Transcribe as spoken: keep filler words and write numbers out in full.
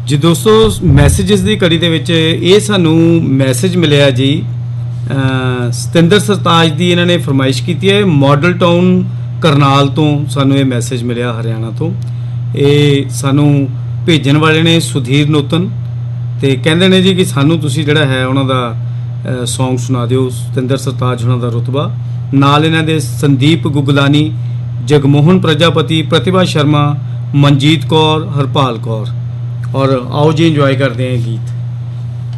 जी दोस्तों मैसेजेस की कड़ी दे विच ये सानू मैसेज मिलिया जी सतिंदर सरताज की इन्होंने फरमाइश की है मॉडल टाउन करनाल तो सानू ये मैसेज मिलिया हरियाणा तो ये सानू भेजन वाले ने सुधीर नूतन तो कहते हैं जी कि सानू तुसी जिहड़ा है उन्हां दा सॉन्ग सुना दिओ सतिंदर सरताज उन्हां दा रुतबा नाल इन्हां दे संदीप गुगलानी जगमोहन प्रजापति प्रतिभा शर्मा मनजीत कौर हरपाल कौर और आओ जी इंजॉय करते हैं गीत।